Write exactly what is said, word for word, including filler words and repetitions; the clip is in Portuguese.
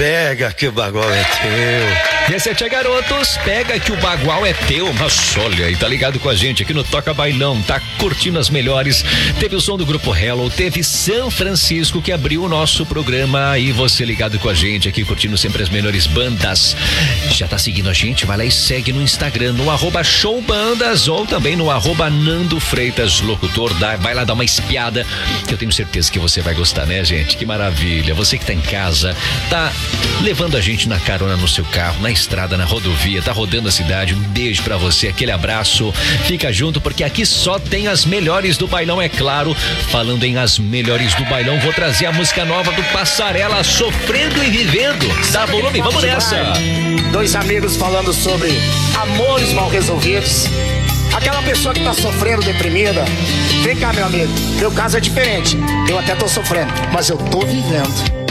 Pega que o bagual é teu. D sete Garotos, pega que o bagual é teu. Mas olha aí, tá ligado com a gente aqui no Toca Bailão, tá curtindo as melhores. Teve o som do Grupo Hello, teve São Francisco que abriu o nosso programa e você ligado com a gente aqui, curtindo sempre as melhores bandas. Já tá seguindo a gente? Vai lá e segue no Instagram, no arroba showbandas ou também no arroba Nando Freitas Locutor. Dá, vai lá dar uma espiada que eu tenho certeza que você vai gostar, né, gente? Que maravilha. Você que tá em casa, tá levando a gente na carona no seu carro, na estrada, na rodovia, tá rodando a cidade. Um beijo pra você, aquele abraço. Fica junto porque aqui só tem as melhores do bailão, é claro. Falando em as melhores do bailão, vou trazer a música nova do Passarela, Sofrendo e Vivendo. Dá volume, vamos nessa. Dois amigos falando sobre amores mal resolvidos. Aquela pessoa que tá sofrendo, deprimida. Vem cá, meu amigo, meu caso é diferente. Eu até tô sofrendo, mas eu tô vivendo.